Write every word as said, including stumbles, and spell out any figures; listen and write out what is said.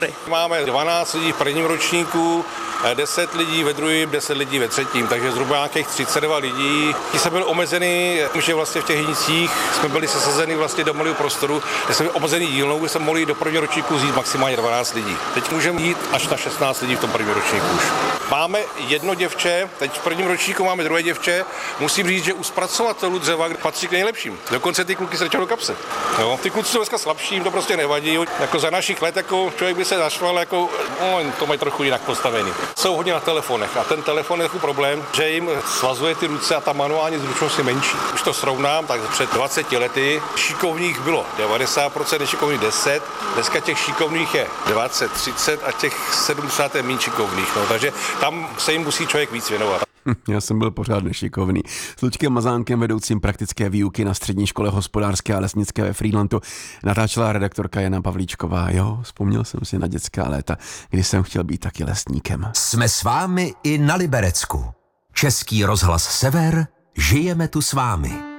Máme dvanáct lidí v prvním ročníku, deset lidí ve druhém, deset lidí ve třetím, takže zhruba nějakých třicet dva lidí. Ti jsme byli omezeni, že vlastně v těch Hynicích jsme byli sesazeni vlastně do malého prostoru, kde jsme byli omezení dílnou, kde jsme mohli do prvního ročníku zjít maximálně dvanáct lidí. Teď můžeme jít až na šestnáct lidí v tom prvním ročníku už. Máme jedno děvče, teď v prvním ročníku máme druhé děvče. Musím říct, že u zpracovatelů dřeva patří k nejlepším. Dokonce ty kluky se do kapse. Jo, ty kluci jsou dneska slabší, jim to prostě nevadí. Jako za našich let jako člověk by se naštval, jako no, to mají trochu jinak postavený. Jsou hodně na telefonech a ten telefon je takový problém, že jim svazuje ty ruce a ta manuální zručnost je menší. Už to srovnám, tak před dvaceti lety šikovných bylo devadesát procent, nešikovných deset procent, dneska těch šikovných je dvacet třicet a těch sedmdesát je méně šikovných, no, takže tam se jim musí člověk víc věnovat. Já jsem byl pořád nešikovný. S Luďkem Mazánkem, vedoucím praktické výuky na střední škole hospodářské a lesnické ve Frýdlantu, natáčela redaktorka Jana Pavlíčková. Jo, vzpomněl jsem si na dětská léta, kdy jsem chtěl být taky lesníkem. Jsme s vámi i na Liberecku. Český rozhlas Sever, žijeme tu s vámi.